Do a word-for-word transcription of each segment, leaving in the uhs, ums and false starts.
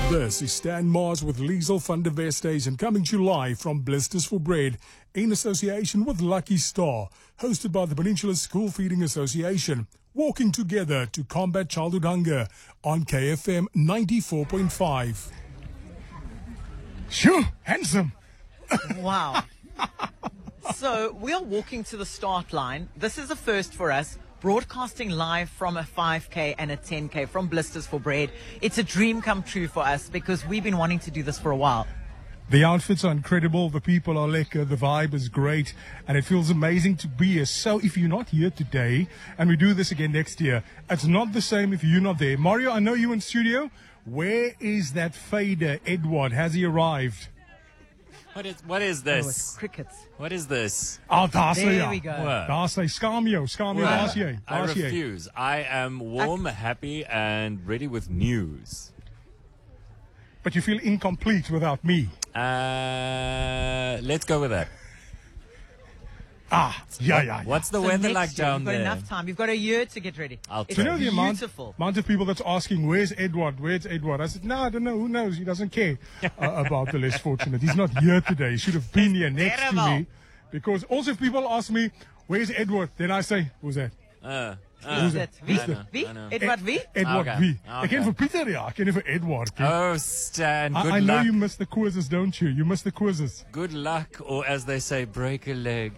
This is Stan Mars with Liesel van der Westhuizen coming to you live from Blisters for Bread in association with Lucky Star, hosted by the Peninsula School Feeding Association, walking together to combat childhood hunger on K F M ninety-four point five. Sure, handsome. Wow. So we are walking to the start line. This is a first for us. Broadcasting live from a five K and a ten K from Blisters for Bread. It's a dream come true for us because we've been wanting to do this for a while. The outfits are incredible, the people are lekker, the vibe is great, and it feels amazing to be here. So if you're not here today, and we do this again next year, it's not the same if you're not there. Mario, I know you're in studio. Where is that fader, Edward? Has he arrived? What is what is Oh, it's this? crickets. What is this? Oh, daar sê There jy. we go. What? Daar sê Scamio, Scamio, Well, daar's jy. I Daar's jy. refuse. I am warm, happy, and ready with news. But you feel incomplete without me. Uh, let's go with that. Ah, yeah, yeah, yeah. What's the So weather next like year, down You've got there? enough time. You've got a year to get ready. I'll It's Do you know the amount, beautiful. amount of people that's asking, where's Edward? Where's Edward? I said, no, I don't know. Who knows? He doesn't care uh, about the less fortunate. He's not here today. He should have been here next terrible. to me. Because also if people ask me, where's Edward? Then I say, who's that? Uh, Who's uh, that? Wie? I know, Wie? I know. Edward Wie? Edward Okay, wie? okay. Ek ken vir Pieter, ja. Ek ken nie vir Edward. nie. oh, Stan, good I, I know luck. you miss the quizzes, don't you? You miss the quizzes. Good luck, or as they say, break a leg.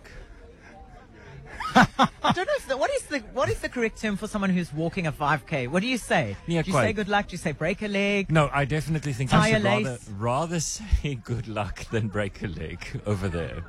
I don't know if the, what is the what is the correct term for someone who's walking a five K? What do you say? Yeah, do you quite. say good luck? Do you say break a leg? No, I definitely think Tie you a should rather, lace. rather say good luck than break a leg over there.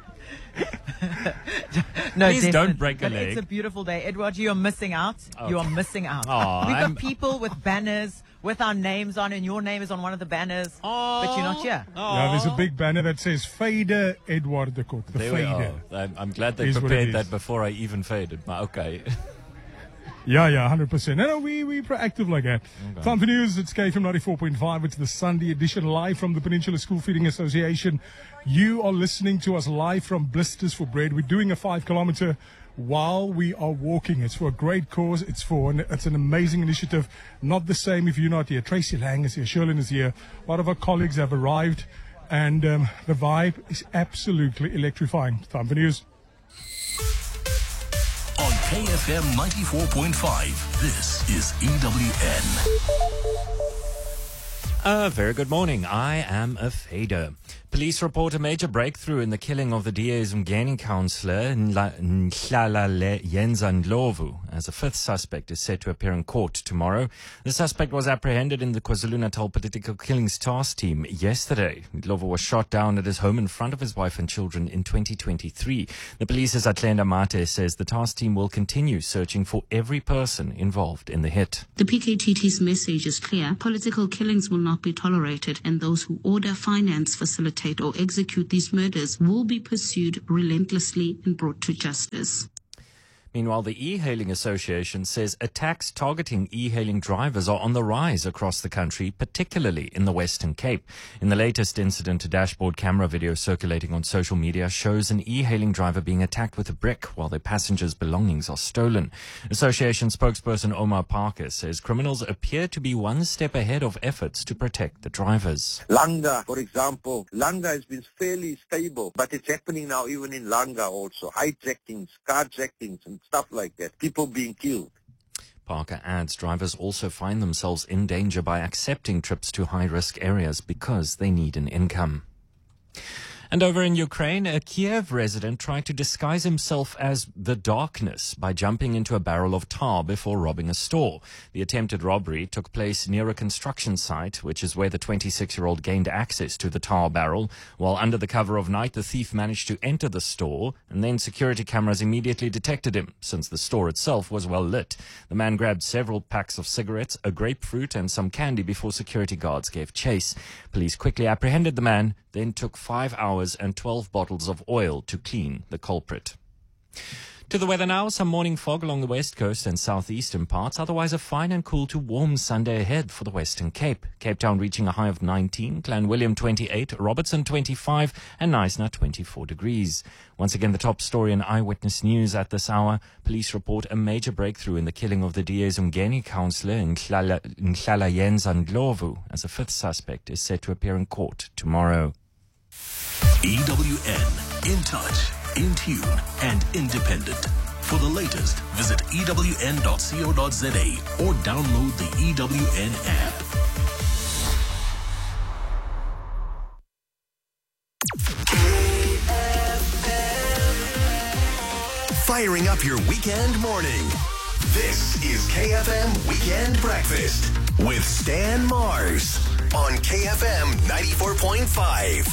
No, Please don't definitely. break a But leg. It's a beautiful day. Edward, you are missing out. You are missing out. Aw, We've I'm- got people with banners with our names on, and your name is on one of the banners, but you're not here. Yeah, there's a big banner that says Fader Edward de Kok. The There we Fader. are. I'm, I'm glad they Is what it prepared is. that before I even faded. But okay. Yeah, yeah, one hundred percent. No, no, we, we proactive like that. Time for news. It's K F M ninety-four point five. It's the Sunday edition live from the Peninsula School Feeding Association. You are listening to us live from Blisters for Bread. We're doing a five kilometer while we are walking. It's for a great cause. It's for an, it's an amazing initiative. Not the same if you're not here. Tracy Lang is here. Sherlyn is here. A lot of our colleagues have arrived. And um, the vibe is absolutely electrifying. Time for news. On K F M ninety-four point five, this is E W N. A very good morning. I am a fader. Police report a major breakthrough in the killing of the D A's Mgeni councillor, Nla- Nhlalale Yenza Ndlovu, as a fifth suspect is set to appear in court tomorrow. The suspect was apprehended in the KwaZulu-Natal Political Killings Task Team yesterday. Ndlovu was shot down at his home in front of his wife and children in twenty twenty-three. The police's Atlenda Mate says the task team will continue searching for every person involved in the hit. The P K T T's message is clear. Political killings will not be tolerated, and those who order, finance, facilitate, or execute these murders will be pursued relentlessly and brought to justice. Meanwhile, the E-Hailing Association says attacks targeting e-hailing drivers are on the rise across the country, particularly in the Western Cape. In the latest incident, a dashboard camera video circulating on social media shows an e-hailing driver being attacked with a brick while their passengers' belongings are stolen. Association spokesperson Omar Parker says criminals appear to be one step ahead of efforts to protect the drivers. Langa, for example. Langa has been fairly stable, but it's happening now even in Langa also. Hijackings, carjackings, and stuff like that. People being killed. Parker adds drivers also find themselves in danger by accepting trips to high-risk areas because they need an income. And over in Ukraine, a Kiev resident tried to disguise himself as the darkness by jumping into a barrel of tar before robbing a store. The attempted robbery took place near a construction site, which is where the twenty-six-year-old gained access to the tar barrel. While under the cover of night, the thief managed to enter the store, and then security cameras immediately detected him, since the store itself was well lit. The man grabbed several packs of cigarettes, a grapefruit, and some candy before security guards gave chase. Police quickly apprehended the man, then took five hours and twelve bottles of oil to clean the culprit. To the weather now, some morning fog along the west coast and southeastern parts. Otherwise, a fine and cool to warm Sunday ahead for the Western Cape. Cape Town reaching a high of nineteen, Clanwilliam twenty-eight, Robertson twenty-five, and Knysna twenty-four degrees. Once again, the top story in Eyewitness News at this hour. Police report a major breakthrough in the killing of the D A's Umgeni councillor in Nhlalayenza Ndlovu, as a fifth suspect is set to appear in court tomorrow. E W N, in touch, in tune, and independent. For the latest, visit E W N dot co dot za or download the E W N app. Firing up your weekend morning. This is K F M Weekend Breakfast with Stan Mars on K F M ninety-four point five.